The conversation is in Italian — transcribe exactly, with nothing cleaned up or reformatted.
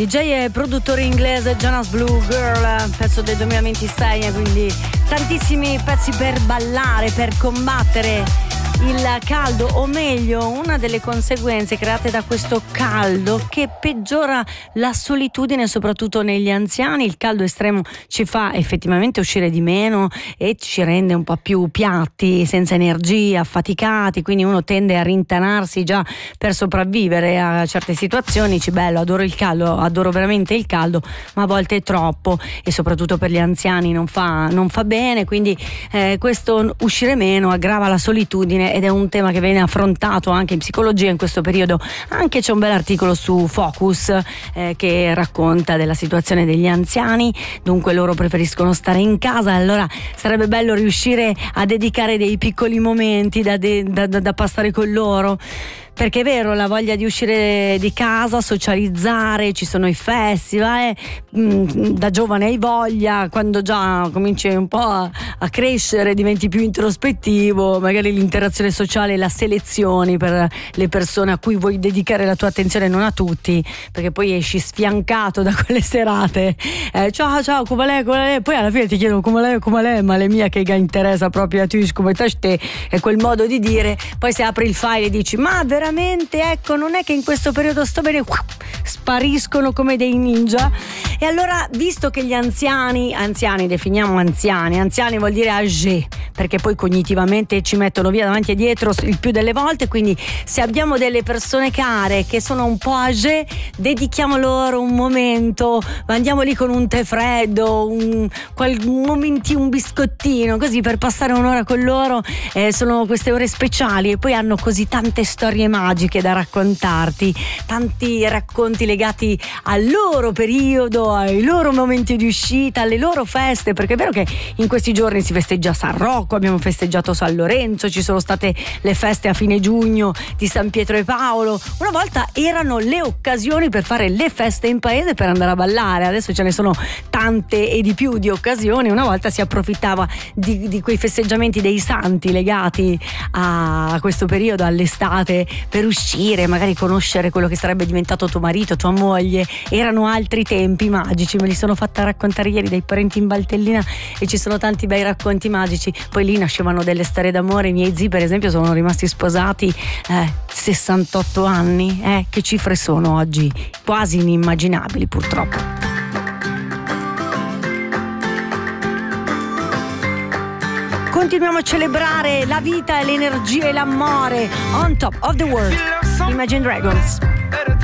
D J e produttore inglese Jonas Blue Girl, pezzo del duemilaventisei, quindi tantissimi pezzi per ballare, per combattere il caldo, o meglio una delle conseguenze create da questo caldo che peggiora la solitudine soprattutto negli anziani. Il caldo estremo ci fa effettivamente uscire di meno e ci rende un po' più piatti, senza energia, affaticati, quindi uno tende a rintanarsi già per sopravvivere a certe situazioni. Ci bello, adoro il caldo, adoro veramente il caldo, ma a volte è troppo e soprattutto per gli anziani non fa, non fa bene, quindi eh, questo uscire meno aggrava la solitudine ed è un tema che viene affrontato anche in psicologia in questo periodo. Anche c'è un bel articolo su Focus eh, che racconta della situazione degli anziani, dunque loro preferiscono stare in casa, allora sarebbe bello riuscire a dedicare dei piccoli momenti da, de, da, da, da passare con loro. Perché è vero, la voglia di uscire di casa, socializzare, ci sono i festival, eh, da giovane hai voglia, quando già cominci un po' a, a crescere, diventi più introspettivo, magari l'interazione sociale la selezioni per le persone a cui vuoi dedicare la tua attenzione, non a tutti, perché poi esci sfiancato da quelle serate, eh, ciao ciao, come lei, come lei, poi alla fine ti chiedono come lei, come lei, ma le mie che interessa proprio a tu, come te, è quel modo di dire. Poi se apri il file e dici ma veramente, ecco, non è che in questo periodo sto bene, spariscono come dei ninja. E allora, visto che gli anziani, anziani definiamo anziani, anziani vuol dire âgé, perché poi cognitivamente ci mettono via davanti e dietro il più delle volte, quindi se abbiamo delle persone care che sono un po' âgé, dedichiamo loro un momento, andiamo lì con un tè freddo, un, un momentino, un biscottino, così per passare un'ora con loro. Eh, sono queste ore speciali e poi hanno così tante storie magiche da raccontarti, tanti racconti legati al loro periodo, ai loro momenti di uscita, alle loro feste, perché è vero che in questi giorni si festeggia San Rocco, abbiamo festeggiato San Lorenzo, ci sono state le feste a fine giugno di San Pietro e Paolo. Una volta erano le occasioni per fare le feste in paese, per andare a ballare, adesso ce ne sono tante e di più di occasioni. Una volta si approfittava di, di quei festeggiamenti dei santi legati a questo periodo, all'estate, per uscire, magari conoscere quello che sarebbe diventato tuo marito, tua moglie. Erano altri tempi magici, me li sono fatta raccontare ieri dai parenti in Valtellina e ci sono tanti bei racconti magici. Poi lì nascevano delle storie d'amore. I miei zii per esempio sono rimasti sposati eh, sessantotto anni, eh, che cifre sono oggi? Quasi inimmaginabili, purtroppo. Continuiamo a celebrare la vita e l'energia e l'amore. On Top of the World, Imagine Dragons.